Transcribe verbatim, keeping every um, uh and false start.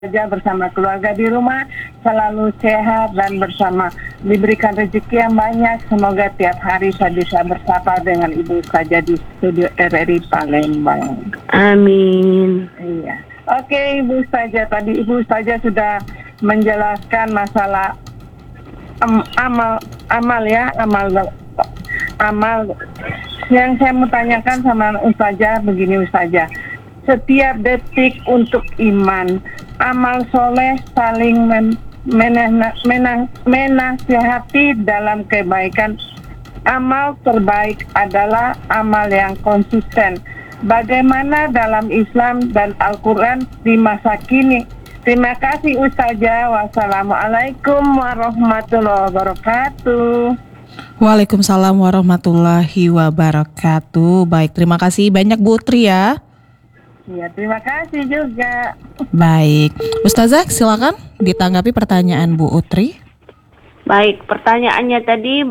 saja bersama keluarga di rumah, selalu sehat dan bersama diberikan rezeki yang banyak. Semoga tiap hari saya bisa bersapa dengan Ibu saja di studio R R I Palembang. Amin. Iya. Oke, Ibu saja tadi Ibu saja sudah menjelaskan masalah um, amal amal ya, amal amal yang saya mau tanyakan sama Ustazah begini Ustazah. Setiap detik untuk iman, amal soleh saling men, menah, menah, menasihati dalam kebaikan. Amal terbaik adalah amal yang konsisten. Bagaimana dalam Islam dan Al-Quran di masa kini? Terima kasih Ustazah. Wassalamualaikum warahmatullahi wabarakatuh. Waalaikumsalam warahmatullahi wabarakatuh. Baik, terima kasih banyak Bu Utri ya. Ya, terima kasih juga. Baik, Ustazah silakan ditanggapi pertanyaan Bu Utri. Baik, pertanyaannya tadi